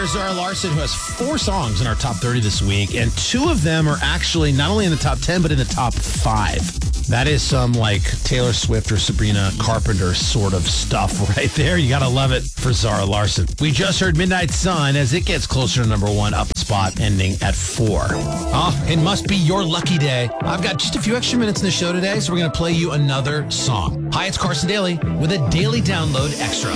Zara Larsson, who has 4 songs in our top 30 this week, and 2 of them are actually not only in the top 10, but in the top 5. That is some like Taylor Swift or Sabrina Carpenter sort of stuff right there. You gotta love it for Zara Larsson. We just heard Midnight Sun as it gets closer to number 1, up a spot, ending at 4. Oh, it must be your lucky day. I've got just a few extra minutes in the show today, so we're gonna play you another song. Hi, it's Carson Daly with a Daily Download Extra.